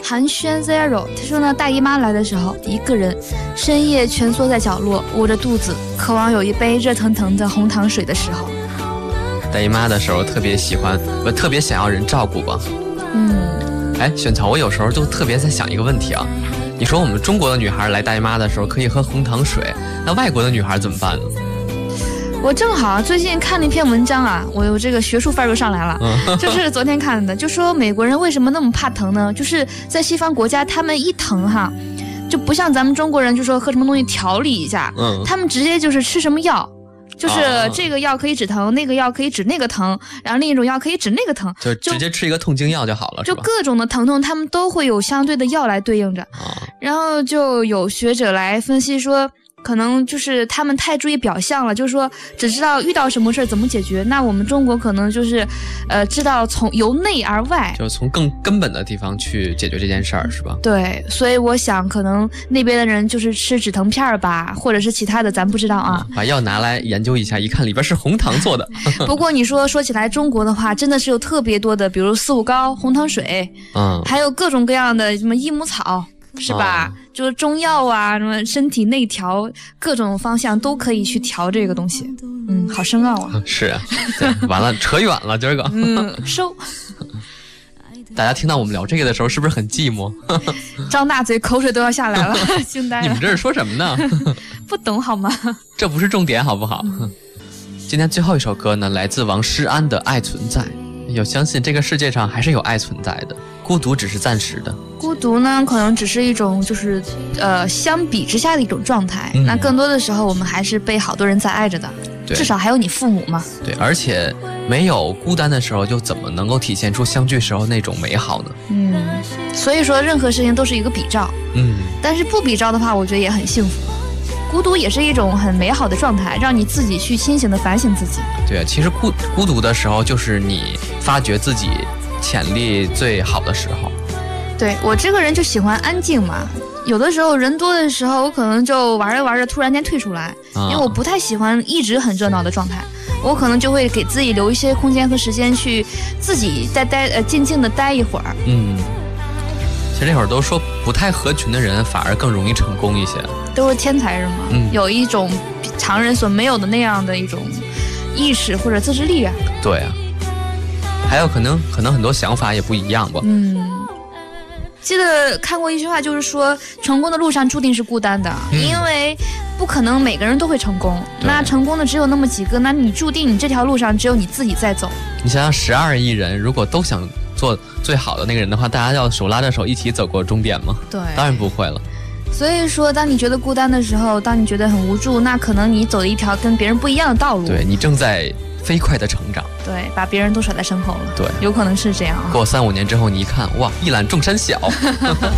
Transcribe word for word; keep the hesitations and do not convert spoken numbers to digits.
寒暄 Zero， 他说呢，大姨妈来的时候，一个人深夜蜷缩在角落，捂着肚子，渴望有一杯热腾腾的红糖水的时候。 大姨妈的时候特别喜欢，我特别想要人照顾吧。 嗯， 哎，萱草，我有时候就特别在想一个问题啊，你说我们中国的女孩来大姨妈的时候可以喝红糖水，那外国的女孩怎么办呢？ 我正好最近看了一篇文章啊，我有这个学术范儿又上来了， 嗯、 就是昨天看的，就说美国人为什么那么怕疼呢？就是在西方国家，他们一疼哈，就不像咱们中国人，就说喝什么东西调理一下， 嗯， 他们直接就是吃什么药。就是这个药可以止疼、哦、那个药可以止那个疼，然后另一种药可以止那个疼， 就直接吃一个痛经药就好了， 就各种的疼痛他们都会有相对的药来对应着、 哦、 然后就有学者来分析说，可能就是他们太注意表象了，就是说只知道遇到什么事怎么解决。那我们中国可能就是呃知道从由内而外， 就从更根本的地方去解决这件事儿，是吧？ 对，所以我想可能那边的人就是吃止疼片吧，或者是其他的咱不知道啊、 嗯、把药拿来研究一下，一看里边是红糖做的。 不过你说说起来中国的话，真的是有特别多的，比如四物膏、红糖水， 嗯， 还有各种各样的什么益母草，是吧、嗯、就是中药啊，什么身体内调，各种方向都可以去调这个东西。嗯，好深奥啊。 嗯、是啊，完了扯远了今儿个。 嗯，收。 大家听到我们聊这个的时候是不是很寂寞？ 张大嘴口水都要下来了，惊呆了。 你们这是说什么呢？ 不懂好吗？ 这不是重点好不好？今天最后一首歌呢，来自王诗安的《爱存在》。有相信这个世界上还是有爱存在的，孤独只是暂时的。 孤独呢，可能只是一种就是呃相比之下的一种状态、嗯、那更多的时候我们还是被好多人在爱着的，至少还有你父母嘛。 对，而且没有孤单的时候，就怎么能够体现出相聚时候那种美好呢？ 嗯，所以说任何事情都是一个比照。 嗯， 但是不比照的话，我觉得也很幸福。孤独也是一种很美好的状态，让你自己去清醒的反省自己。 对，其实孤孤独的时候，就是你发掘自己潜力最好的时候。 对，我这个人就喜欢安静嘛，有的时候人多的时候，我可能就玩着玩着突然间退出来、啊、因为我不太喜欢一直很热闹的状态，我可能就会给自己留一些空间和时间去自己待待呃静静的待一会儿。 嗯，其实那会儿都说不太合群的人反而更容易成功一些， 都是天才是吗？嗯，有一种常人所没有的那样的一种意识或者自制力啊。 对啊，还有可能可能很多想法也不一样吧。 嗯，记得看过一句话，就是说成功的路上注定是孤单的、嗯、因为不可能每个人都会成功，那成功的只有那么几个，那你注定你这条路上只有你自己在走。 你想想十二亿人如果都想做最好的那个人的话，大家要手拉着手一起走过终点吗？ 对， 当然不会了。 所以说当你觉得孤单的时候，当你觉得很无助，那可能你走了一条跟别人不一样的道路。 对，你正在飞快的成长。 对，把别人都甩在身后了。 对， 有可能是这样、啊、 过三五年之后你一看，哇，一览众山小。